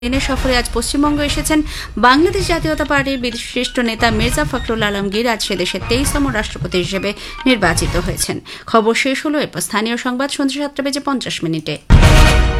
দিনের সফরে আজ পশ্চিমবঙ্গ এসেছেন বাংলাদেশ জাতীয়তা পার্টির বিশিষ্ট নেতা মির্জা ফখরুল আলমগীর। আজ সে দেশের 23তম রাষ্ট্রপতি হিসেবে নির্বাচিত হয়েছেন। খবর শেষ হল। এরপর স্থানীয় সংবাদ সন্ধ্যা 7:50 মিনিটে।